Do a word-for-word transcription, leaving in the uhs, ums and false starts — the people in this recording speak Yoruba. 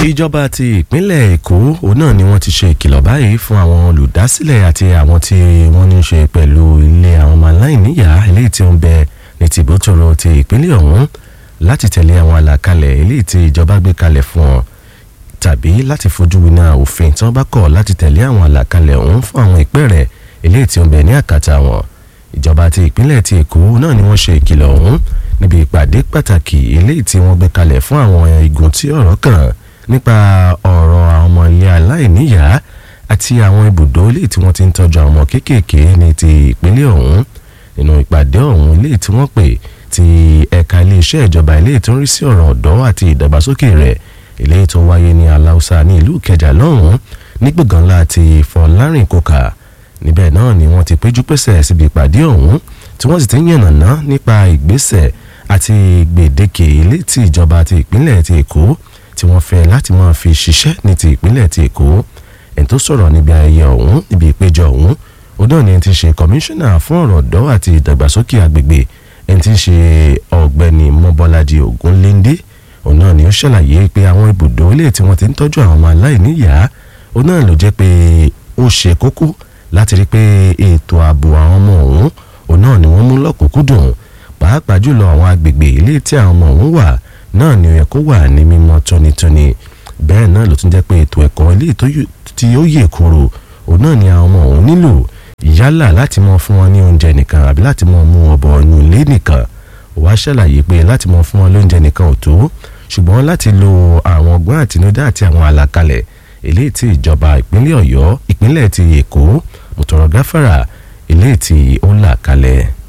ìjọba ti ìpínlẹ̀ Èkó òun náà ni wọ́n ti ṣe ìkìlọ̀ báyìí fún àwọn olùdásílẹ̀ àti àwọn tí wọ́n ní í ṣe pẹ̀lú ilé àwọn ọmọ aláìníyàá eléyìí tí ó ń bẹ ní tìbútòrò ti ìpínlẹ̀ ọ̀hún láti tẹ̀lé àwọn àlàkalẹ̀ eléyìí tí ìjọba gbé kalẹ̀ fún wọn tàbí láti fojú winá òfin tí wọ́n bá kọ̀ láti tẹ̀lé àwọn àlàkalẹ̀ ọ̀hún fún àwọn ìpẹ́rẹ̀ eléyìí tí ó ń bẹ ní àkàtà wọn. Ìjọba ti ìpínlẹ̀ ti Èkó náà ni wọ́n ṣe ìkìlọ̀ ọ̀hún níbi ìpàdé pàtàkì eléyìí tí wọ́n gbé kalẹ̀ fún àwọn igun tí ọ̀rọ̀ kàn nípa ọ̀rọ̀ àwọn ọmọ ilé aláìníyàá àti àwọn ibùdó eléyìí tí wọ́n ti ń tọ́jú àwọn ọmọ kéékèèké ní ti ìpínlẹ̀ ọ̀hún. Nínú ìpàdé ọ̀hún eléyìí tí wọ́n pè ti ẹ̀ka iléeṣẹ́ ìjọba eléyìí tó ń rí sí ọ̀rọ̀ ọ̀dọ́ àti ìdàgbàsókè rẹ̀ eléyìí tó wáyé ní Aláùsá ní ìlú Ìkẹjà lọ́hùn-ún ní gbọ̀ngàn ńlá ti Fọlárìn Kòkà. Níbẹ̀ náà ni wọ́n ti péjú pésẹ̀ síbi ìpàdé ọ̀hún tí wọ́n sì ti ń yànnàná nípa ìgbésẹ̀ àti gbèdéke eléyìí tí ìjọba ti ìpínlẹ̀ ti Èkó tí wọ́n fẹ́ láti máa fi ṣiṣẹ́ ní ti ìpínlẹ̀ ti Èkó. Ẹni tó sọ̀rọ̀ níbi ayẹyẹ ọ̀hún níbi ìpéjọ ọ̀hún ó náà ni ti ṣe kọmíṣánná fún ọ̀rọ̀ ọ̀dọ́ àti ìdàgbàsókè agbègbè ẹni tí ń ṣe ọ̀gbẹ́ni Mọ́bọ́lájí Ògúnléndé. Òun náà ni ó ṣàlàyé pé àwọn ibùdó ilé tí wọ́n ti ń tọ́jú àwọn ọmọ aláìníyàá òun náà ló jẹ́ pé ó ṣe kókó láti rí pé ètò ààbò àwọn ọmọ ọ̀hún òun náà ni wọ́n mú lọ́kùnkúndùn pàápàá jùlọ àwọn agbègbè ilé tí àwọn ọmọ ọ̀hún wà náà ni ó yẹ kó wà ní mímọ́ tónítóní. Bẹ́ẹ̀ náà ló tún jẹ́ pé ètò ẹ̀kọ́ ilé tí ó yè kúrò òun náà ni àwọn ọmọ ọ̀hún nílò yálà láti mọ fún wọn ní oúnjẹ nìkan àbí láti mọ mú wọn bọ̀ inú ilé nìkan. Wàá ṣàlàyé pé láti mọ fún wọn lóúnjẹ nìkan ò tó ṣùgbọ́n láti lo àwọn ọgbọ́n àtinúdá àti àwọn àlàkalẹ̀ eléyìí tí ìjọba ìpínlẹ̀ Ọ̀yọ́ ìpínlẹ̀ ti Èkó mọ̀tòrọ̀ gáfárà eléyìí tí ó là kalẹ̀.